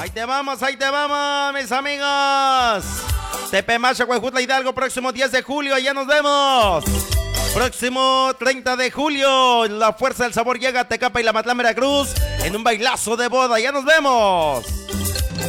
Ahí te vamos, mis amigos. Tepemacha, Huejutla, Hidalgo, próximo 10 de julio, allá nos vemos. Próximo 30 de julio, la Fuerza del Sabor llega a Tecapa y la Matlán, Veracruz, en un bailazo de boda, ya nos vemos.